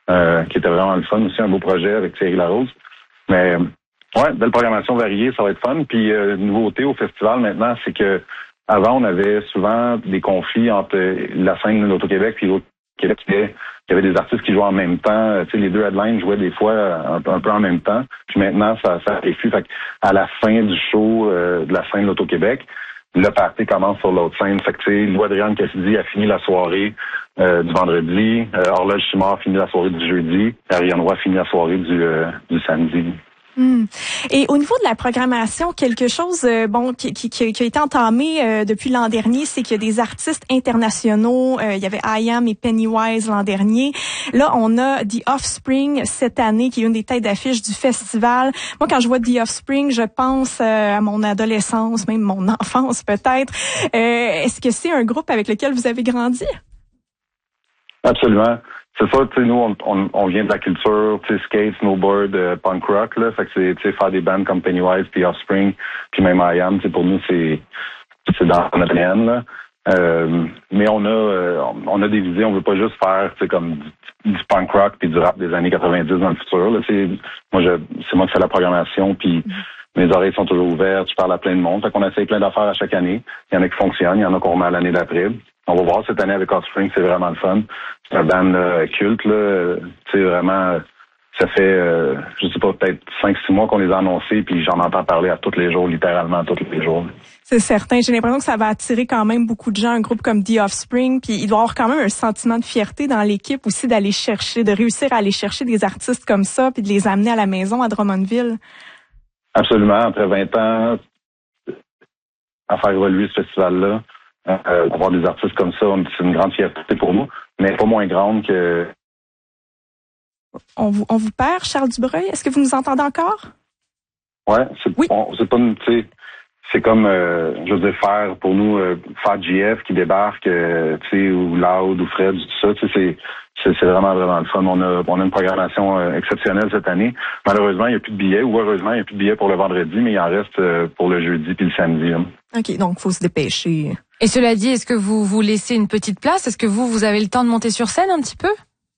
qui était vraiment le fun aussi, un beau projet avec Thierry Larose. Mais ouais, belle programmation variée, ça va être fun. Puis nouveauté au festival maintenant, c'est que avant on avait souvent des conflits entre la scène de l'Auto-Québec puis l'Auto-Québec. Il y avait des artistes qui jouaient en même temps. Tu sais, les deux headlines jouaient des fois un peu en même temps. Puis maintenant, ça efflue. Fait à la fin du show de la scène de l'Auto-Québec, le party commence sur l'autre scène. Fait que, tu sais, Lou-Adrienne Cassidy a fini la soirée du vendredi. Horloge Simard a fini la soirée du jeudi. Ariane Roy a fini la soirée du samedi. Et au niveau de la programmation, quelque chose qui a été entamé depuis l'an dernier, c'est qu'il y a des artistes internationaux. Il y avait I Am et Pennywise l'an dernier. Là, on a The Offspring cette année, qui est une des têtes d'affiche du festival. Moi, quand je vois The Offspring, je pense à mon adolescence, même mon enfance peut-être. Est-ce que c'est un groupe avec lequel vous avez grandi? Absolument. C'est ça, tu sais, nous, on vient de la culture, tu sais, skate, snowboard, punk rock, là. Fait que c'est, tu sais, faire des bands comme Pennywise, puis Offspring, puis même I Am, tu sais, pour nous, c'est dans notre ADN, là. Mais on a des visions, on veut pas juste faire, tu sais, comme du punk rock puis du rap des années 90 dans le futur, là. C'est moi qui fais la programmation, puis mes oreilles sont toujours ouvertes, je parle à plein de monde. Fait qu'on essaye plein d'affaires à chaque année. Il y en a qui fonctionnent, il y en a qu'on remet à l'année d'après. On va voir cette année avec Offspring, c'est vraiment le fun. C'est un band culte, là. Tu sais, vraiment, ça fait, je sais pas, peut-être 5-6 mois qu'on les a annoncés, puis j'en entends parler à tous les jours, littéralement tous les jours. C'est certain. J'ai l'impression que ça va attirer quand même beaucoup de gens, un groupe comme The Offspring, puis il doit y avoir quand même un sentiment de fierté dans l'équipe aussi de réussir à aller chercher des artistes comme ça, puis de les amener à la maison à Drummondville. Absolument. Après 20 ans, à faire évoluer ce festival-là, avoir des artistes comme ça, c'est une grande fierté pour nous, mais pas moins grande que... On vous perd, Charles Dubreuil. Est-ce que vous nous entendez encore? Ouais, oui. C'est pas une, tu sais, c'est comme, je veux dire, pour nous, faire GF qui débarque, tu sais, ou Loud, ou Fred, tout ça, tu sais, c'est vraiment, vraiment le fun. On a une programmation exceptionnelle cette année. Malheureusement, il n'y a plus de billets, ou heureusement, il n'y a plus de billets pour le vendredi, mais il en reste pour le jeudi puis le samedi. Hein. OK, donc il faut se dépêcher. Et cela dit, est-ce que vous vous laissez une petite place? Est-ce que vous avez le temps de monter sur scène un petit peu?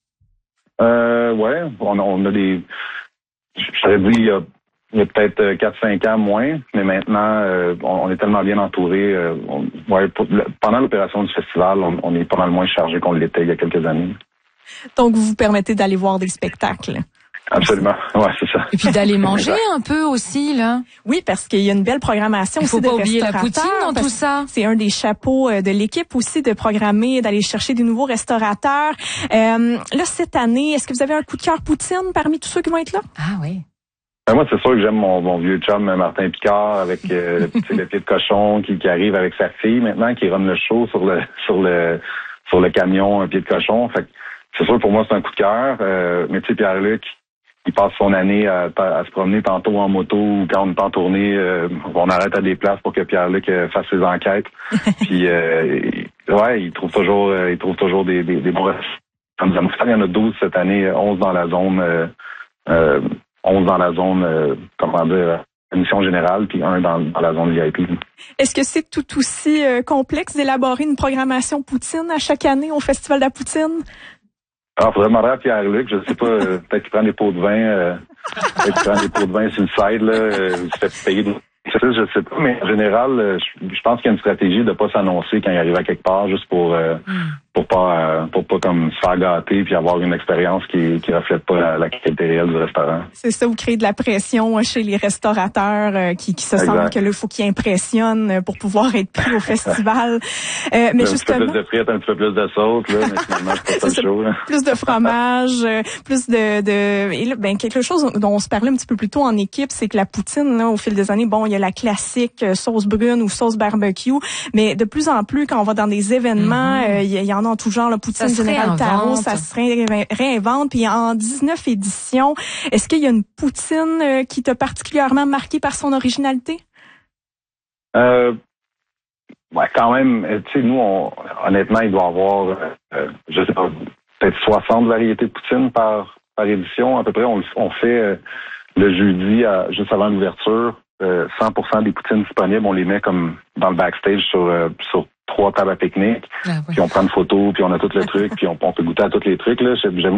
Ouais, on a des... J'aurais dit, il y a peut-être 4-5 ans moins, mais maintenant, on est tellement bien entouré. Pendant l'opération du festival, on est pas mal moins chargé qu'on l'était il y a quelques années. Donc, vous permettez d'aller voir des spectacles? Absolument, ouais, c'est ça. Et puis d'aller manger un peu aussi, là. Oui, parce qu'il y a une belle programmation aussi de restaurateurs. Il faut pas oublier la poutine dans tout ça. C'est un des chapeaux de l'équipe aussi de programmer, d'aller chercher des nouveaux restaurateurs. Là, cette année, est-ce que vous avez un coup de cœur poutine parmi tous ceux qui vont être là? Ah oui. Moi, c'est sûr que j'aime mon vieux chum Martin Picard avec le pied de cochon qui arrive avec sa fille maintenant, qui run le show sur le camion un pied de cochon. Fait que c'est sûr pour moi c'est un coup de cœur. Mais tu sais, Pierre-Luc, il passe son année à se promener tantôt en moto ou quand on est en tournée, on arrête à des places pour que Pierre-Luc fasse ses enquêtes. Puis ouais, il trouve toujours des bons restaurants. Il y en a 12 cette année, 11 dans la zone 11 dans la zone, comment dire, émission générale, puis 1 dans la zone VIP. Est-ce que c'est tout aussi complexe d'élaborer une programmation poutine à chaque année au Festival de la Poutine? Alors, faudrait demander à Pierre-Luc, je sais pas, peut-être qu'il prend des pots de vin, sur le side, là, il se fait payer je sais pas, mais en général, je pense qu'il y a une stratégie de pas s'annoncer quand il arrive à quelque part, juste pour pas comme se faire gâter puis avoir une expérience qui reflète pas la qualité réelle du restaurant. C'est ça, vous créez de la pression chez les restaurateurs qui se sentent que là, il faut qu'ils impressionnent pour pouvoir être pris au festival. Mais justement, un petit peu plus de frites, un petit peu plus de sauce, là, mais finalement, c'est pas ça le show, là. Plus de fromage, plus de et là, quelque chose dont on se parlait un petit peu plus tôt en équipe, c'est que la poutine, là, au fil des années, il y a la classique sauce brune ou sauce barbecue, mais de plus en plus, quand on va dans des événements, il y en a en tout genre, la poutine Général Tao, ça se réinvente. Puis en 19 éditions, est-ce qu'il y a une poutine qui t'a particulièrement marqué par son originalité? Ouais, quand même, tu sais, nous, honnêtement, il doit y avoir, je sais pas, peut-être 60 variétés de poutine par édition. À peu près, on fait le jeudi, juste avant l'ouverture, 100% des poutines disponibles, on les met comme dans le backstage sur 3 tables à pique-nique. Ah oui. Puis on prend une photo, puis on a tout le truc, puis on peut goûter à tous les trucs, là. J'avoue